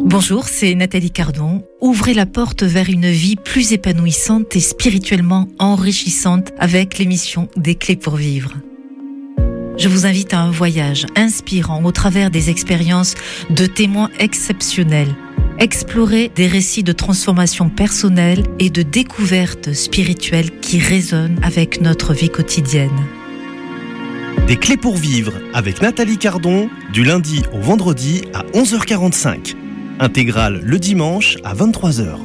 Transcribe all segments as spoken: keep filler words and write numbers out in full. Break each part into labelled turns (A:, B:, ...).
A: Bonjour, c'est Nathalie Cardon. Ouvrez la porte vers une vie plus épanouissante et spirituellement enrichissante avec l'émission Des Clés pour Vivre. Je vous invite à un voyage inspirant au travers des expériences de témoins exceptionnels. Explorer des récits de transformation personnelle et de découvertes spirituelles qui résonnent avec notre vie quotidienne.
B: Des Clés pour Vivre avec Nathalie Cardon, du lundi au vendredi à onze heures quarante-cinq. Intégrale le dimanche à vingt-trois heures.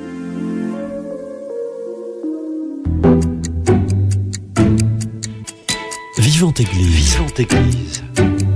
C: Vivante Église. Vivante Église.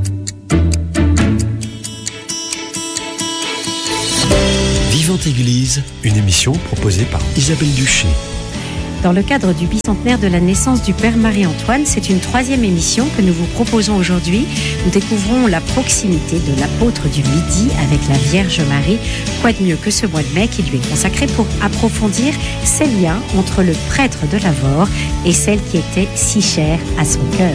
C: Vivante Église, une émission proposée par Isabelle Duché.
D: Dans le cadre du bicentenaire de la naissance du Père Marie-Antoine, c'est une troisième émission que nous vous proposons aujourd'hui. Nous découvrons la proximité de l'apôtre du Midi avec la Vierge Marie. Quoi de mieux que ce mois de mai qui lui est consacré pour approfondir ces liens entre le prêtre de Lavaur et celle qui était si chère à son cœur.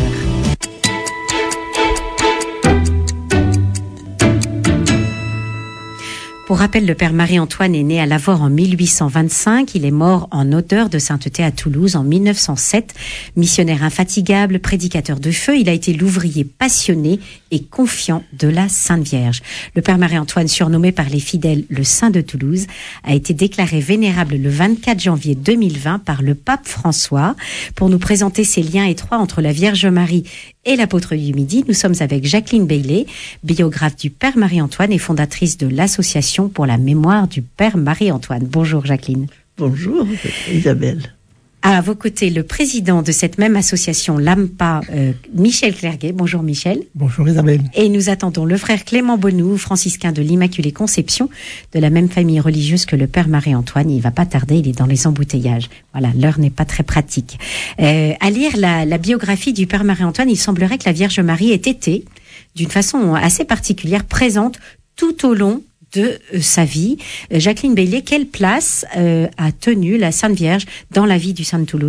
D: Pour rappel, le Père Marie-Antoine est né à Lavaur en mille huit cent vingt-cinq. Il est mort en odeur de sainteté à Toulouse en mille neuf cent sept. Missionnaire infatigable, prédicateur de feu, il a été l'ouvrier passionné et confiant de la Sainte Vierge. Le Père Marie-Antoine, surnommé par les fidèles le Saint de Toulouse, a été déclaré vénérable le vingt-quatre janvier deux mille vingt par le pape François. Pour nous présenter ces liens étroits entre la Vierge Marie et l'apôtre du Midi, nous sommes avec Jacqueline Bailey, biographe du Père Marie-Antoine et fondatrice de l'association pour la mémoire du Père Marie-Antoine. Bonjour Jacqueline.
E: Bonjour Isabelle.
D: À vos côtés, le président de cette même association, l'A M P A, euh, Michel Clerguet. Bonjour Michel.
E: Bonjour Isabelle.
D: Et nous attendons le frère Clément Bonou, franciscain de l'Immaculée Conception, de la même famille religieuse que le Père Marie-Antoine. Il ne va pas tarder, il est dans les embouteillages. Voilà, l'heure n'est pas très pratique. Euh, à lire la, la biographie du Père Marie-Antoine, il semblerait que la Vierge Marie ait été, d'une façon assez particulière, présente tout au long de euh, sa vie. Euh, Jacqueline Bailey, quelle place euh, a tenu la Sainte Vierge dans la vie du Saint de Toulouse ?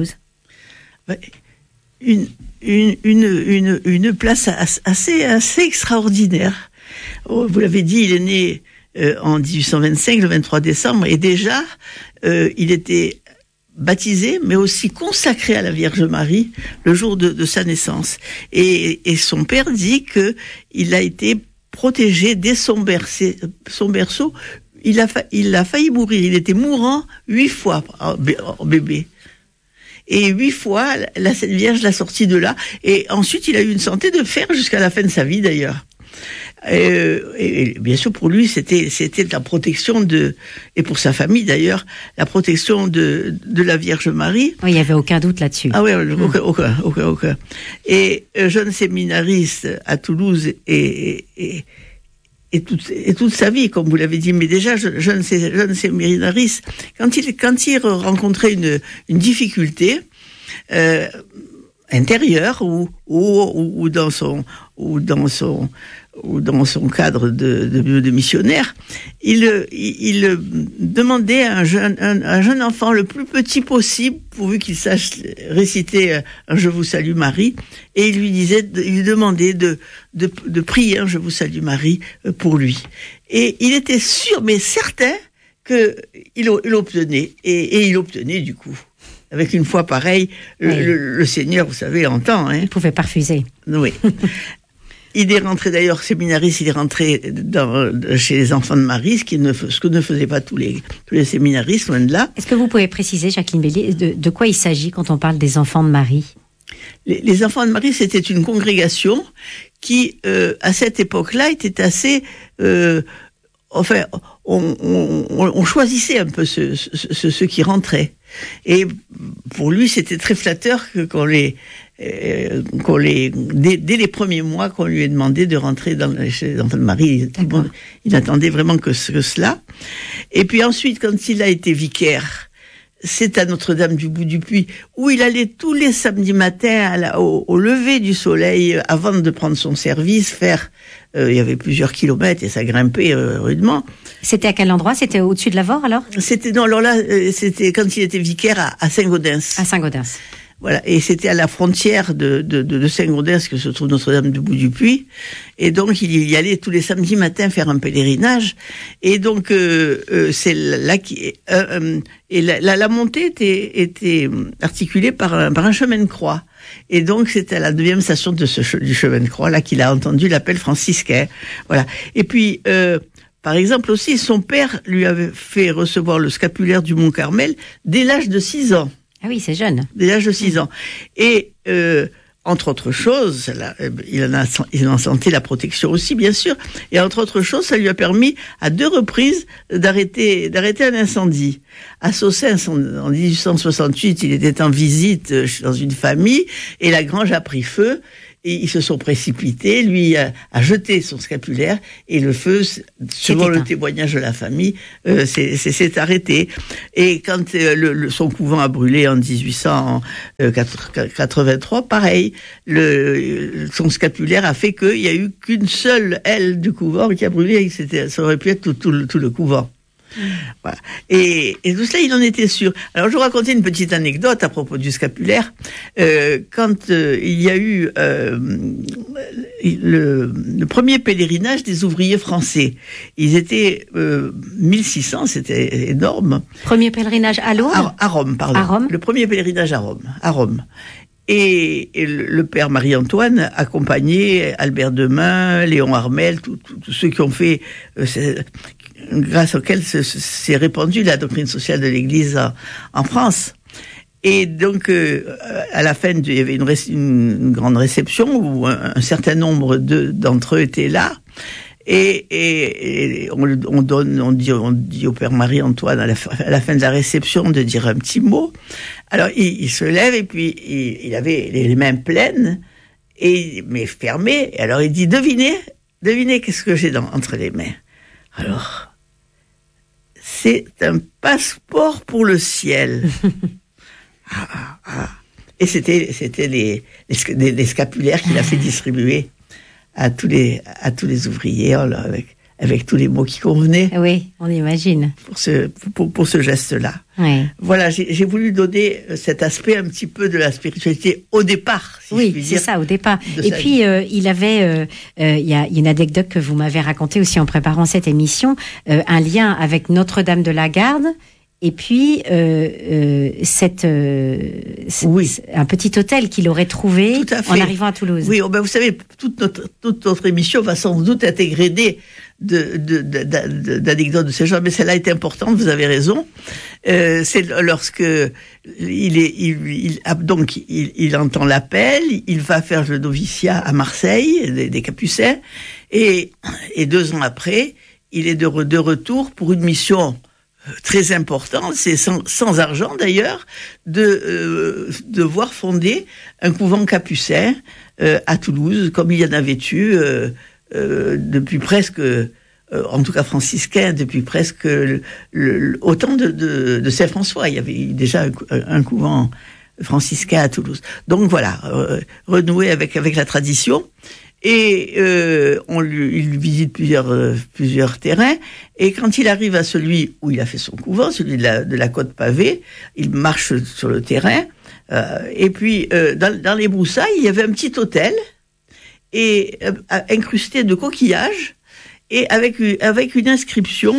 E: Une, une, une, une, une place assez, assez extraordinaire. Oh, vous l'avez dit, il est né euh, en dix-huit cent vingt-cinq, le vingt-trois décembre, et déjà, euh, il était baptisé, mais aussi consacré à la Vierge Marie le jour de, de sa naissance. Et, et son père dit que il a été protégé dès son, bercé, son berceau. Il a, fa- il a failli mourir. Il était mourant huit fois en bébé. Et huit fois, la Sainte Vierge l'a sorti de là. Et ensuite, il a eu une santé de fer jusqu'à la fin de sa vie, d'ailleurs. Et, et bien sûr, pour lui, c'était, c'était la protection de, et pour sa famille d'ailleurs, la protection de, de la Vierge Marie.
D: Oui, il n'y avait aucun doute là-dessus.
E: Ah oui, aucun, aucun, aucun, aucun. Et euh, jeune séminariste à Toulouse et, et, et, toute, et toute sa vie, comme vous l'avez dit, mais déjà jeune, jeune, jeune séminariste, quand il, quand il rencontrait une, une difficulté, euh, intérieure ou, ou, ou dans son, ou dans son, ou dans son cadre de, de, de missionnaire, il, il, il demandait à un jeune, un, un jeune enfant le plus petit possible, pourvu qu'il sache réciter un Je vous salue Marie, et il lui disait, il lui demandait de, de, de prier un Je vous salue Marie pour lui. Et il était sûr, mais certain, que il, il obtenait, et, et il obtenait du coup. Avec une foi pareille, oui. le, le, le Seigneur, vous savez, entend. Hein.
D: Il ne pouvait pas refuser.
E: Oui. Il est rentré d'ailleurs séminariste, il est rentré dans, chez les enfants de Marie, ce, qui ne, ce que ne faisaient pas tous les, tous les séminaristes, loin de là.
D: Est-ce que vous pouvez préciser, Jacqueline Bailey, de, de quoi il s'agit quand on parle des enfants de Marie ?
E: les, les enfants de Marie, c'était une congrégation qui, euh, à cette époque-là, était assez... Euh, enfin, on, on, on choisissait un peu ceux, ceux, ceux qui rentraient. Et pour lui, c'était très flatteur que qu'on les... Euh, qu'on les, dès, dès les premiers mois qu'on lui ait demandé de rentrer dans, chez les enfants de Marie, il, bon, il attendait vraiment que, que cela. Et puis ensuite, quand il a été vicaire, c'est à Notre-Dame du Bout du Puy, où il allait tous les samedis matins à la, au, au lever du soleil, avant de prendre son service, faire, euh, il y avait plusieurs kilomètres et ça grimpait euh, rudement.
D: C'était à quel endroit ? C'était au-dessus de Lavaur alors ?
E: C'était, non, alors là, euh, c'était quand il était vicaire à, à Saint-Gaudens.
D: À Saint-Gaudens.
E: Voilà, et c'était à la frontière de, de, de, de Saint-Gaudens que se trouve Notre-Dame du Bout du Puy. Et donc, il y allait tous les samedis matins faire un pèlerinage. Et donc, euh, euh, c'est là qui, euh, euh, et la, la, la montée était, était articulée par un, par un chemin de croix. Et donc, c'était à la deuxième station de ce, du chemin de croix là qu'il a entendu l'appel franciscain. Voilà. Et puis, euh, par exemple aussi, son père lui avait fait recevoir le scapulaire du Mont Carmel dès l'âge de six ans.
D: Ah oui, c'est jeune.
E: Dès l'âge de six ans. Et, euh, entre autres choses, là, il en a, il en sentait la protection aussi, bien sûr. Et entre autres choses, ça lui a permis, à deux reprises, d'arrêter, d'arrêter un incendie. À Saussens, en dix-huit cent soixante-huit, il était en visite dans une famille, et la grange a pris feu. Et ils se sont précipités, lui a, a jeté son scapulaire et le feu, selon le témoignage de la famille, euh, c'est, c'est, c'est arrêté. Et quand euh, le, le, son couvent a brûlé en dix-huit cent quatre-vingt-trois, pareil, le, son scapulaire a fait qu'il n'y a eu qu'une seule aile du couvent qui a brûlé. C'était, ça aurait pu être tout, tout, le, tout le couvent. Voilà. Et, et tout cela, il en était sûr. Alors, je vous racontais une petite anecdote à propos du scapulaire. Euh, quand euh, il y a eu euh, le, le premier pèlerinage des ouvriers français, ils étaient euh, mille six cents, c'était énorme.
D: Premier pèlerinage à Lourdes ?
E: À, à Rome, pardon.
D: À Rome.
E: Le premier pèlerinage à Rome. À Rome. Et, et le, le père Marie-Antoine accompagnait Albert Demain, Léon Armel, tous ceux qui ont fait... Euh, grâce auquel s'est répandue la doctrine sociale de l'Église en, en France. Et donc, euh, à la fin, il y avait une, une, une grande réception où un, un certain nombre de, d'entre eux étaient là. Et, et, et on, on donne, on dit, on dit au père Marie-Antoine à la, à la fin de la réception de dire un petit mot. Alors, il, il se lève et puis il, il avait les mains pleines, et mais fermées. Et alors, il dit, devinez, devinez qu'est-ce que j'ai dans, entre les mains. Alors, c'est un passeport pour le ciel. ah, ah, ah. Et c'était, c'était les, les, les scapulaires qu'il a fait distribuer à tous les, à tous les ouvriers, alors avec, avec tous les mots qui convenaient.
D: Oui, on imagine.
E: Pour ce, pour, pour ce geste-là.
D: Oui.
E: Voilà, j'ai, j'ai voulu donner cet aspect un petit peu de la spiritualité au départ. Si
D: oui,
E: je puis
D: c'est
E: dire,
D: ça, au départ. Et
E: sa
D: puis, euh, il avait, euh, euh, il y a une anecdote que vous m'avez racontée aussi en préparant cette émission, euh, un lien avec Notre-Dame de la Garde. Et puis, euh, euh, cette, euh,
E: oui.
D: un petit hôtel qu'il aurait trouvé en arrivant à Toulouse.
E: Oui, oh ben vous savez, toute notre, toute notre émission va sans doute être égrenée de, de, de, de, d'anecdotes de ces gens, mais celle-là est importante, vous avez raison. Euh, c'est lorsque il est, il, il, donc il, il entend l'appel, il va faire le noviciat à Marseille, des, des Capucins, et, et deux ans après, il est de, de retour pour une mission très important, c'est sans, sans argent d'ailleurs, de euh, devoir fonder un couvent capucin euh, à Toulouse, comme il y en avait eu euh, euh, depuis presque, euh, en tout cas franciscain, depuis presque le, le, au temps de, de, de Saint-François. Il y avait déjà un, un couvent franciscain à Toulouse. Donc voilà, euh, renouer avec, avec la tradition. Et euh, on lui, il visite plusieurs, euh, plusieurs terrains. Et quand il arrive à celui où il a fait son couvent, celui de la, de la Côte Pavée, il marche sur le terrain. Euh, et puis, euh, dans, dans les broussailles, il y avait un petit hôtel et euh, incrusté de coquillages et avec, avec une inscription,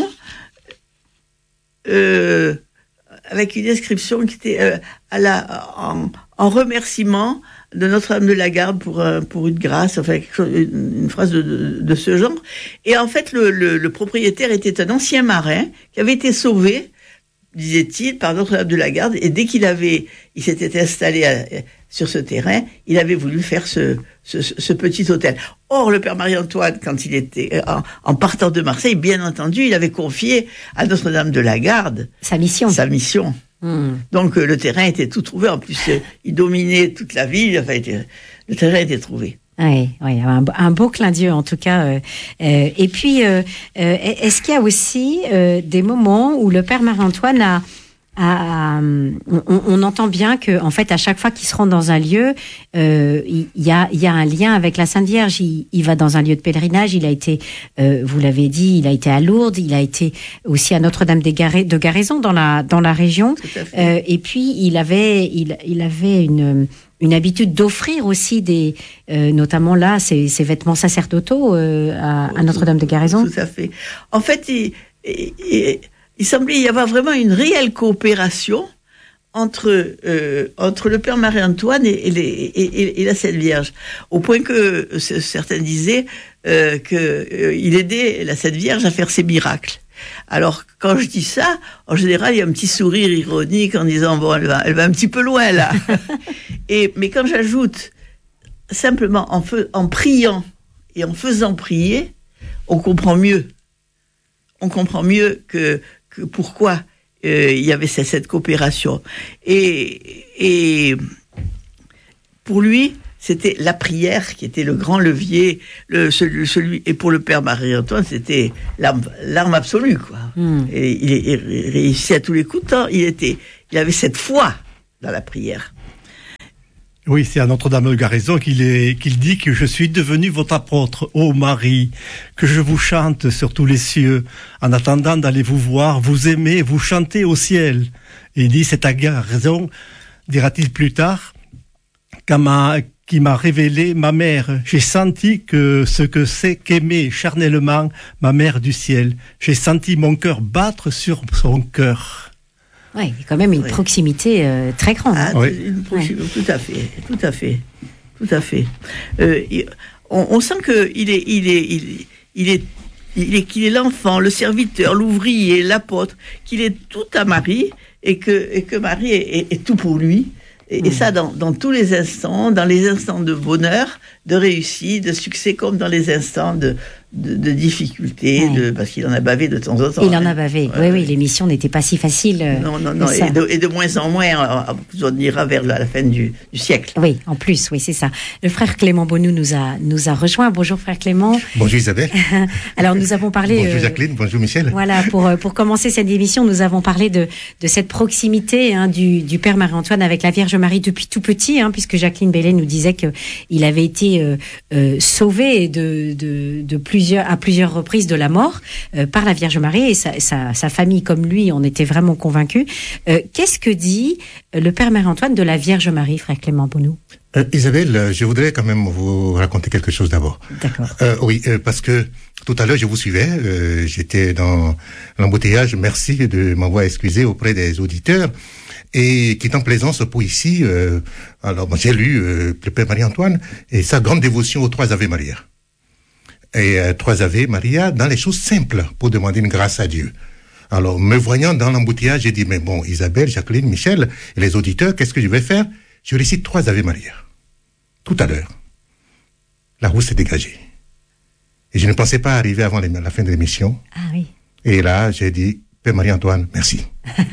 E: euh, avec une inscription qui était euh, à la, en, en remerciement de Notre-Dame de la Garde pour, euh, pour une grâce, enfin, quelque chose, une, une phrase de, de, de ce genre. Et en fait, le, le, le propriétaire était un ancien marin qui avait été sauvé, disait-il, par Notre-Dame de la Garde, et dès qu'il avait, il s'était installé à, sur ce terrain, il avait voulu faire ce, ce, ce petit hôtel. Or, le père Marie-Antoine, quand il était, en, en partant de Marseille, bien entendu, il avait confié à Notre-Dame de la Garde
D: sa mission.
E: Sa mission. Mmh. Donc euh, le terrain était tout trouvé. En plus, euh, il dominait toute la ville. Enfin, était, le terrain était trouvé.
D: Oui, oui, un, un beau clin d'œil en tout cas. Euh, euh, et puis, euh, euh, est-ce qu'il y a aussi euh, des moments où le père Marie-Antoine a à, à, on, on entend bien que, en fait, à chaque fois qu'il se rend dans un lieu, euh, il y a, il y a un lien avec la Sainte Vierge. Il, il va dans un lieu de pèlerinage. Il a été, euh, vous l'avez dit, il a été à Lourdes. Il a été aussi à Notre-Dame des Garé, de Garaison dans la dans la région. Euh, et puis il avait, il, il avait une une habitude d'offrir aussi des, euh, notamment là, ces, ces vêtements sacerdotaux euh, à, à Notre-Dame de Garaison.
E: Tout à fait. En fait, il, il, il semblait y avoir vraiment une réelle coopération entre euh, entre le Père Marie-Antoine et, et, les, et, et la Sainte Vierge, au point que certains disaient euh, que euh, il aidait la Sainte Vierge à faire ses miracles. Alors, quand je dis ça, en général, il y a un petit sourire ironique en disant bon, elle va, elle va un petit peu loin là. Et mais quand j'ajoute simplement en, fe, en priant et en faisant prier, on comprend mieux. On comprend mieux que, que pourquoi euh, il y avait cette, cette coopération. Et, et pour lui, c'était la prière qui était le grand levier, le, celui, celui, et pour le Père Marie-Antoine, c'était l'arme, l'arme absolue, quoi. Mm. Et il, il, il réussit à tous les coups de temps. Il était, il avait cette foi dans la prière.
F: Oui, c'est à Notre-Dame de Garaison qu'il est, qu'il dit que je suis devenu votre apôtre, ô Marie, que je vous chante sur tous les cieux, en attendant d'aller vous voir, vous aimer, vous chanter au ciel. Et il dit, c'est à Garaison, dira-t-il plus tard, qu'à ma, qui m'a révélé ma mère. J'ai senti que ce que c'est qu'aimer charnellement ma mère du ciel. J'ai senti mon cœur battre sur son cœur.
D: Oui, il y a quand même une oui. proximité euh, très grande.
E: Ah, oui. Une proximité, ouais. Tout à fait, tout à fait, tout à fait. Euh, on, on sent que il est, il est, il, il est, il est, qu'il est l'enfant, le serviteur, l'ouvrier, l'apôtre, qu'il est tout à Marie et que, et que Marie est, est, est tout pour lui. Et, mmh. et ça, dans, dans tous les instants, dans les instants de bonheur, de réussite, de succès, comme dans les instants de, de, de difficulté, ouais. de, parce qu'il en a bavé de temps en temps.
D: Il hein. en a bavé, ouais, oui, oui, l'émission n'était pas si facile. Euh,
E: non, non, non, et de, et de moins en moins, on ira vers la, la fin du, du siècle.
D: Oui, en plus, oui, c'est ça. Le frère Clément Bonoux nous a, nous a rejoint. Bonjour, frère Clément.
G: Bonjour, Isabelle.
D: Alors, nous avons parlé...
G: Bonjour, Jacqueline. Euh, bonjour, Michel.
D: Voilà, pour, pour commencer cette émission, nous avons parlé de, de cette proximité hein, du, du Père Marie-Antoine avec la Vierge Marie depuis tout petit, hein, puisque Jacqueline Bellet nous disait qu'il avait été euh, euh, sauvé de, de, de plusieurs, à plusieurs reprises de la mort euh, par la Vierge Marie, et sa, sa, sa famille comme lui en était vraiment convaincus. Euh, qu'est-ce que dit le Père Marie-Antoine de la Vierge Marie, frère Clément Bonoux?
G: euh, Isabelle, je voudrais quand même vous raconter quelque chose d'abord.
D: D'accord.
G: Euh, oui, euh, parce que tout à l'heure, je vous suivais, euh, j'étais dans l'embouteillage, merci de m'avoir excusé auprès des auditeurs, et qui est en plaisance pour ici, euh, alors bon, j'ai lu euh, le Père Marie-Antoine et sa grande dévotion aux trois Ave Maria. Et euh, trois Ave Maria dans les choses simples pour demander une grâce à Dieu. Alors, me voyant dans l'embouteillage, j'ai dit, mais bon, Isabelle, Jacqueline, Michel et les auditeurs, qu'est-ce que je vais faire? Je récite trois Ave Maria. Tout à l'heure, la route s'est dégagée. Et je ne pensais pas arriver avant les, la fin de l'émission.
D: Ah oui.
G: Et là, j'ai dit, Père Marie-Antoine, merci.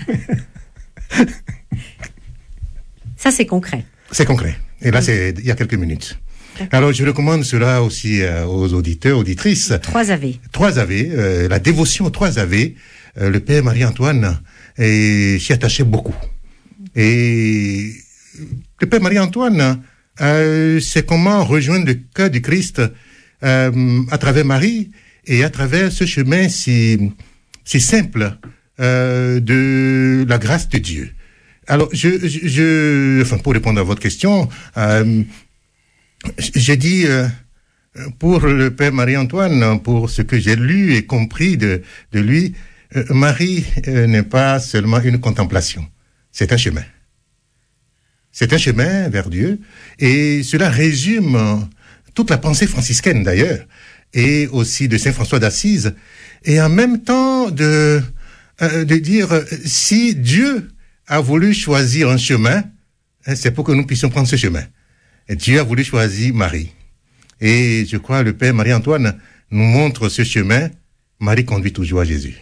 D: Ça, c'est concret.
G: C'est concret. Et là, oui. c'est il y a quelques minutes. D'accord. Alors, je recommande cela aussi euh, aux auditeurs, auditrices.
D: Trois Ave.
G: Trois Ave, euh, la dévotion aux trois Ave. Euh, le Père Marie-Antoine euh, s'y attachait beaucoup. Et le Père Marie-Antoine, euh, c'est comment rejoindre le cœur du Christ euh, à travers Marie et à travers ce chemin si, si simple euh, de la grâce de Dieu. Alors, je, je, je, enfin, pour répondre à votre question, euh, j'ai dit, euh, pour le Père Marie-Antoine, pour ce que j'ai lu et compris de, de lui, euh, Marie euh, n'est pas seulement une contemplation, c'est un chemin. C'est un chemin vers Dieu, et cela résume toute la pensée franciscaine d'ailleurs, et aussi de Saint François d'Assise, et en même temps de, euh, de dire, si Dieu a voulu choisir un chemin, c'est pour que nous puissions prendre ce chemin. Et Dieu a voulu choisir Marie. Et je crois que le Père Marie-Antoine nous montre ce chemin. Marie conduit toujours à Jésus.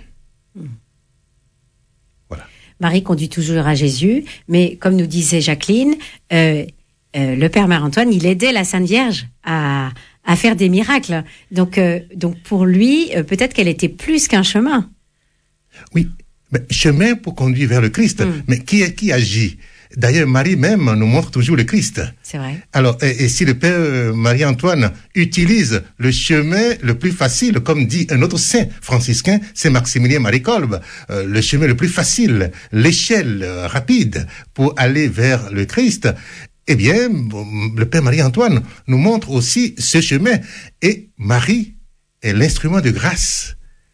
G: Voilà.
D: Marie conduit toujours à Jésus, mais comme nous disait Jacqueline, euh, euh, le Père Marie-Antoine, il aidait la Sainte Vierge à, à faire des miracles. Donc, euh, donc pour lui, euh, peut-être qu'elle était plus qu'un chemin.
G: Oui. mais chemin pour conduire vers le Christ. Mm. Mais qui est qui agit? D'ailleurs, Marie même nous montre toujours le Christ.
D: C'est vrai.
G: Alors, et, et si le Père Marie-Antoine utilise le chemin le plus facile, comme dit un autre saint franciscain, c'est Maximilien Marie Kolb, euh, le chemin le plus facile, l'échelle euh, rapide pour aller vers le Christ, eh bien, le Père Marie-Antoine nous montre aussi ce chemin. Et Marie est l'instrument de grâce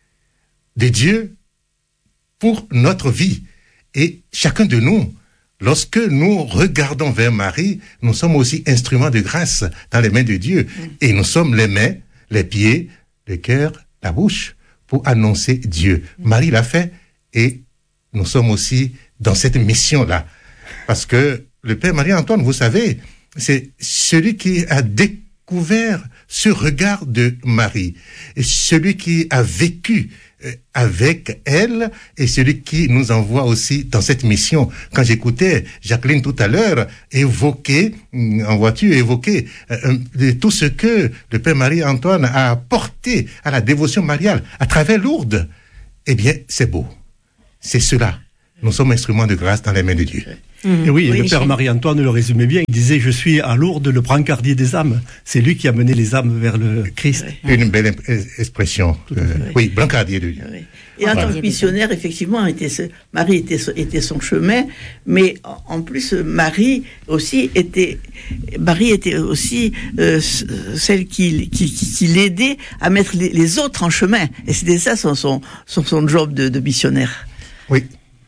G: de Dieu pour notre vie. Et chacun de nous, lorsque nous regardons vers Marie, nous sommes aussi instruments de grâce dans les mains de Dieu. Et nous sommes les mains, les pieds, le cœur, la bouche pour annoncer Dieu. Marie l'a fait et nous sommes aussi dans cette mission-là. Parce que le Père Marie-Antoine, vous savez, c'est celui qui a découvert ce regard de Marie. Et celui qui a vécu avec elle et celui qui nous envoie aussi dans cette mission. Quand j'écoutais Jacqueline tout à l'heure évoquer, en voiture, évoquer euh, tout ce que le Père Marie-Antoine a apporté à la dévotion mariale à travers Lourdes, eh bien, c'est beau. C'est cela. Nous sommes instruments de grâce dans les mains de Dieu.
F: Et oui,
D: oui,
F: le Père Marie-Antoine le résumait bien. Il disait, je suis à Lourdes le brancardier des âmes. C'est lui qui a mené les âmes vers le Christ.
G: Une belle expression. Euh, oui, brancardier de Dieu.
E: Oui. Et en tant que missionnaire, effectivement, était ce, Marie était, était son chemin, mais en plus, Marie aussi était, Marie était aussi euh, celle qui, qui, qui, qui l'aidait à mettre les, les autres en chemin. Et c'était ça son, son, son, son job de, de missionnaire.
G: Oui.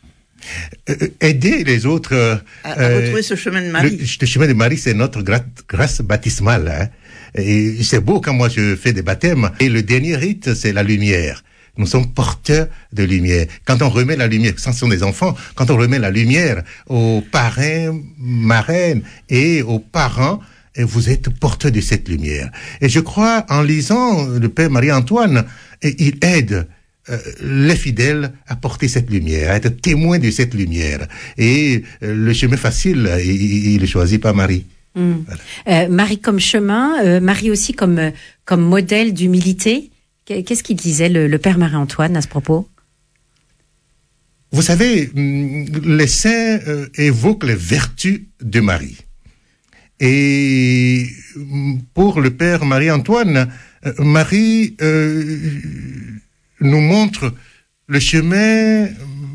G: Euh, aider les autres euh,
E: à, à retrouver ce chemin de Marie.
G: Le, le chemin de Marie, c'est notre gra- grâce baptismale. Hein. Et c'est beau quand moi je fais des baptêmes. Et le dernier rite, c'est la lumière. Nous sommes porteurs de lumière. Quand on remet la lumière, ce sont des enfants, quand on remet la lumière aux parrains, marraines et aux parents, et vous êtes porteurs de cette lumière. Et je crois, en lisant le Père Marie-Antoine, il aide Euh, les fidèles à porter cette lumière, à être témoins de cette lumière. Et euh, le chemin facile, il, il est choisi par Marie.
D: Mmh. Voilà. Euh, Marie comme chemin, euh, Marie aussi comme, euh, comme modèle d'humilité. Qu'est-ce qu'il disait le, le Père Marie-Antoine à ce propos?
G: Vous savez, les saints euh, évoquent les vertus de Marie. Et pour le Père Marie-Antoine, euh, Marie... Euh, nous montre le chemin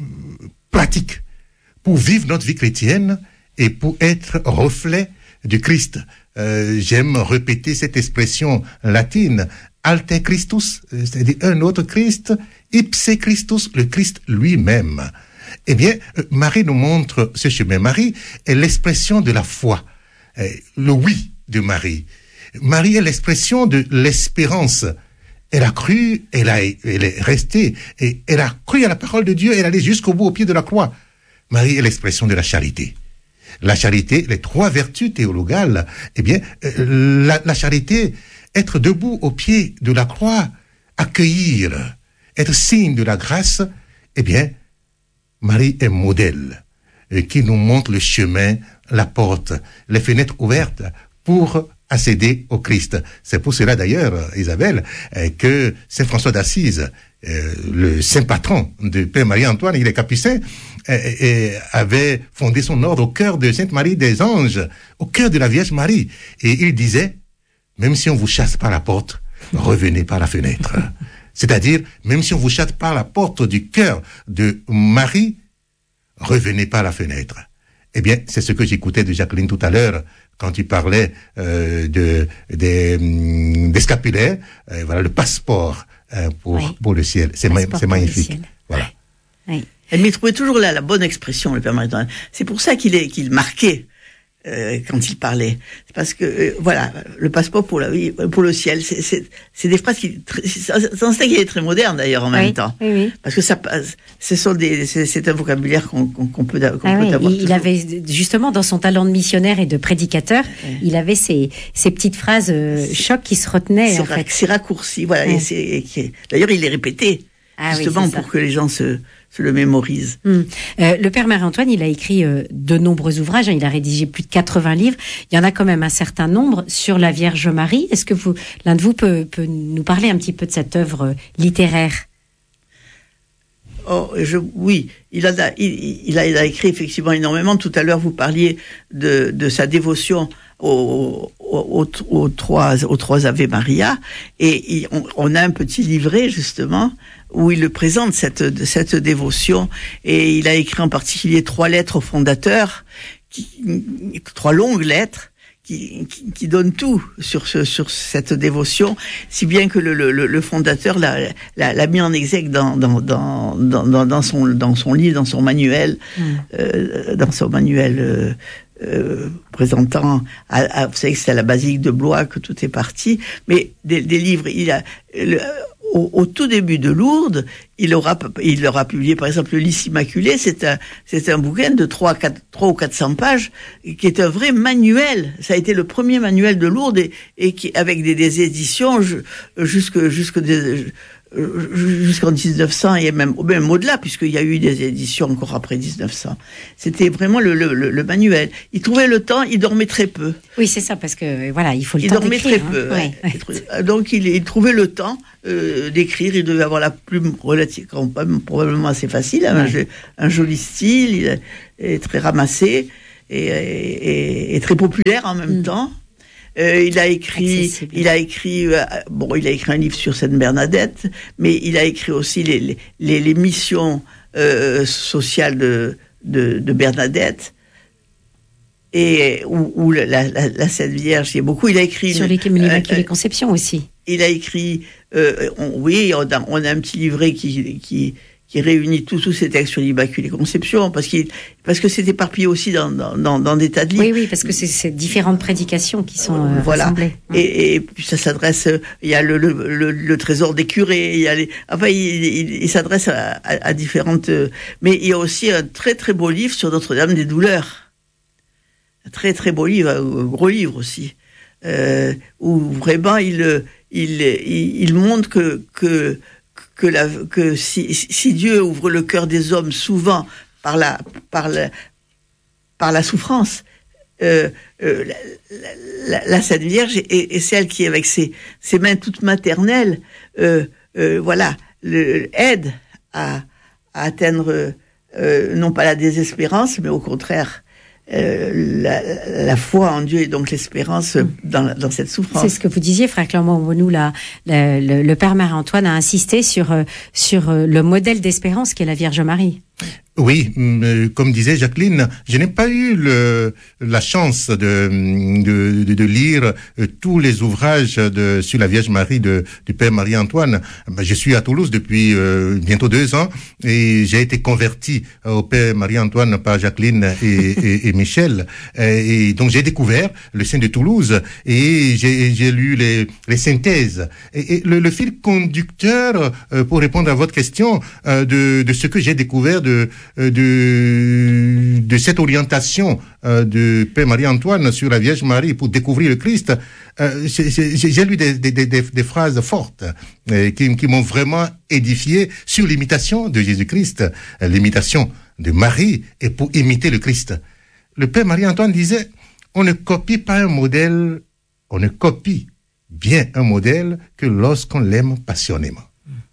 G: pratique pour vivre notre vie chrétienne et pour être reflet du Christ. Euh, j'aime répéter cette expression latine, alter Christus, c'est-à-dire un autre Christ, ipse Christus, le Christ lui-même. Eh bien, Marie nous montre ce chemin. Marie est l'expression de la foi, le oui de Marie. Marie est l'expression de l'espérance. Elle a cru, elle, a, elle est restée, et elle a cru à la parole de Dieu, elle est allée jusqu'au bout, au pied de la croix. Marie est l'expression de la charité. La charité, les trois vertus théologales, eh bien, euh, la, la charité, être debout au pied de la croix, accueillir, être signe de la grâce, eh bien, Marie est modèle, euh, qui nous montre le chemin, la porte, les fenêtres ouvertes pour accéder au Christ. C'est pour cela d'ailleurs, Isabelle, euh, que Saint François d'Assise, euh, le saint patron de Père Marie-Antoine, il est capucin, euh, euh, avait fondé son ordre au cœur de Sainte Marie des Anges, au cœur de la Vierge Marie. Et il disait, même si on vous chasse par la porte, revenez par la fenêtre. C'est-à-dire, même si on vous chasse par la porte du cœur de Marie, revenez par la fenêtre. Eh bien, c'est ce que j'écoutais de Jacqueline tout à l'heure, quand tu parlais euh, de, des, des scapulaires, euh, voilà, le passeport euh, pour, oui. pour le ciel. C'est, ma, c'est magnifique. Voilà.
E: Oui. Elle m'y trouvait toujours là la bonne expression, le Père Marie-Antoine. C'est pour ça qu'il est, qu'il marquait euh, quand il parlait. C'est parce que, euh, voilà, le passeport pour, la, pour le ciel, c'est, c'est, c'est des phrases qui... C'est un style qui est très moderne, d'ailleurs, en même
D: oui,
E: temps.
D: Oui, oui.
E: Parce que ça, ce sont des, c'est, c'est un vocabulaire qu'on, qu'on, qu'on peut, qu'on
D: ah
E: peut
D: oui,
E: avoir.
D: Il, il avait, justement, dans son talent de missionnaire et de prédicateur, oui. il avait ces, ces petites phrases euh, chocs qui se retenaient,
E: c'est
D: en
E: ra-
D: fait.
E: C'est raccourci, voilà.
D: Oui.
E: Et c'est, et qui, d'ailleurs, il les répétait,
D: ah
E: justement,
D: oui,
E: pour que les gens se... se le mémorise.
D: Hum. Euh, le Père Marie-Antoine, il a écrit euh, de nombreux ouvrages, hein, il a rédigé plus de quatre-vingts livres. Il y en a quand même un certain nombre sur la Vierge Marie. Est-ce que vous, l'un de vous peut, peut nous parler un petit peu de cette œuvre littéraire ?
E: Oh, je, oui, il a, il, il, a, il a écrit effectivement énormément. Tout à l'heure, vous parliez de, de sa dévotion aux, aux, aux, trois, aux trois Ave Maria, et il, on, on a un petit livret justement où il le présente cette, cette dévotion, et il a écrit en particulier trois lettres au fondateur, qui, trois longues lettres. Qui, qui, qui donne tout sur ce, sur cette dévotion, si bien que le, le, le fondateur l'a, l'a, l'a mis en exergue dans, dans, dans, dans, dans son, dans son livre, dans son manuel, mmh. euh, dans son manuel, euh, euh, présentant, à, à, vous savez que c'est à la basilique de Blois que tout est parti, mais des, des livres, il a, le, Au, au tout début de Lourdes, il aura, il aura publié, par exemple, le Lys Immaculé. C'est un, c'est un bouquin de trois, quatre, trois ou quatre cents pages, qui est un vrai manuel. Ça a été le premier manuel de Lourdes, et, et qui, avec des, des éditions jusque, jusque des, jusqu'en dix-neuf cents, et même, même au-delà, puisqu'il y a eu des éditions encore après dix-neuf cents. C'était vraiment le, le, le, le manuel. Il trouvait le temps, il dormait très peu.
D: Oui, c'est ça, parce que, voilà, il faut le
E: il
D: temps
E: dormait
D: d'écrire.
E: très peu.
D: Hein.
E: Ouais. Ouais. Donc, il, il trouvait le temps euh, d'écrire. Il devait avoir la plume relative, probablement assez facile, hein, ouais. un, un joli style, il est très ramassé, et, et, et très populaire en même mm. temps. Euh, il a écrit, Accessible. il a écrit, euh, bon, il a écrit un livre sur Sainte Bernadette, mais il a écrit aussi les les, les missions euh, sociales de, de de Bernadette, et où, où la, la, la Sainte Vierge, il y a beaucoup. Il a écrit
D: sur l'Immaculée euh, Conception aussi.
E: Il a écrit, euh, on, oui, on a, on a un petit livret qui qui qui réunit tous tous ces textes sur l'Immaculée Conception, parce qu'il parce que c'est éparpillé aussi dans dans dans des tas de livres.
D: Oui oui, parce que c'est ces différentes prédications qui sont euh,
E: voilà.
D: rassemblées.
E: Et, et puis ça s'adresse, il y a le le, le, le trésor des curés, il y a les, enfin il, il, il s'adresse à, à, à différentes, mais il y a aussi un très très beau livre sur Notre-Dame des Douleurs, un très très beau livre, un gros livre aussi, euh, où vraiment il il il, il montre que que que, la, que si, si Dieu ouvre le cœur des hommes souvent par la, par la, par la souffrance, euh, euh, la, la, la Sainte Vierge est, est celle qui, avec ses, ses mains toutes maternelles, euh, euh, voilà, le, aide à, à atteindre euh, non pas la désespérance, mais au contraire Euh, la, la foi en Dieu et donc l'espérance dans, dans cette souffrance.
D: C'est ce que vous disiez, frère Clermont-Bonnou, là, le, le, le Père Marie-Antoine a insisté sur, sur le modèle d'espérance qu'est la Vierge Marie.
G: Oui, comme disait Jacqueline, je n'ai pas eu le, la chance de, de, de, de lire tous les ouvrages de, sur la Vierge Marie de, du Père Marie-Antoine. Je suis à Toulouse depuis euh, bientôt deux ans et j'ai été converti au Père Marie-Antoine par Jacqueline et, et, et Michel. Et donc j'ai découvert le Saint de Toulouse et j'ai, j'ai lu les, les synthèses. Et, et le, le fil conducteur, euh, pour répondre à votre question, euh, de, de ce que j'ai découvert de de de cette orientation euh, de Père Marie-Antoine sur la Vierge Marie pour découvrir le Christ, euh, j'ai, j'ai, j'ai lu des, des, des, des phrases fortes euh, qui, qui m'ont vraiment édifié sur l'imitation de Jésus-Christ, euh, l'imitation de Marie, et pour imiter le Christ. Le Père Marie-Antoine disait, on ne copie pas un modèle, on ne copie bien un modèle que lorsqu'on l'aime passionnément.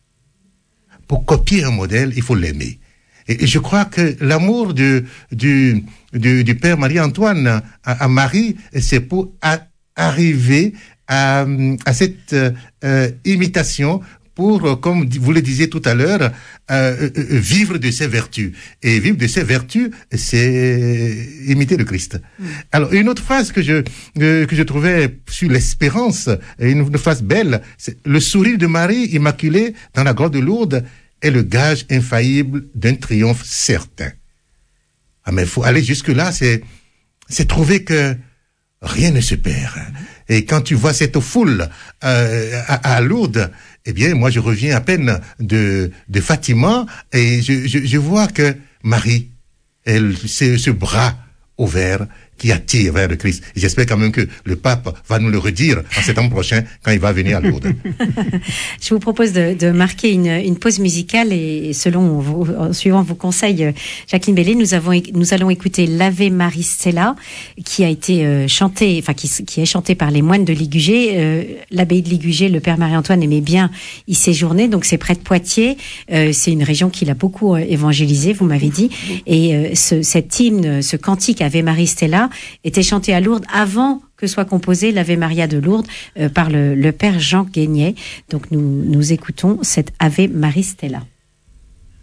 G: Pour copier un modèle, il faut l'aimer. Et je crois que l'amour du, du, du, du Père Marie-Antoine à, à Marie, c'est pour a, arriver à, à cette euh, imitation, pour, comme vous le disiez tout à l'heure, euh, vivre de ses vertus. Et vivre de ses vertus, c'est imiter le Christ. Mmh. Alors, une autre phrase que je, euh, que je trouvais sur l'espérance, une, une phrase belle, c'est « Le sourire de Marie immaculée dans la grotte de Lourdes est le gage infaillible d'un triomphe certain. » Ah, mais il faut aller jusque-là, c'est, c'est trouver que rien ne se perd. Et quand tu vois cette foule euh, à, à Lourdes, eh bien, moi, je reviens à peine de, de Fatima et je, je, je vois que Marie, elle, c'est ce bras ouvert qui attire vers le Christ. Et j'espère quand même que le pape va nous le redire en septembre prochain quand il va venir à Lourdes.
D: Je vous propose de, de marquer une, une pause musicale et selon vos, en suivant vos conseils, Jacqueline Bellé, nous avons, nous allons écouter l'Ave Maristella qui a été euh, chanté, enfin qui, qui est chanté par les moines de Ligugé. Euh, l'abbaye de Ligugé, le Père Marie-Antoine aimait bien y séjourner, donc c'est près de Poitiers. Euh, c'est une région qu'il a beaucoup euh, évangélisé, vous m'avez dit. Et euh, ce, cet hymne, ce cantique Ave Maristella était chanté à Lourdes avant que soit composé l'Ave Maria de Lourdes euh, par le, le Père Jean Guéniet. Donc nous, nous écoutons cette Ave Maristella.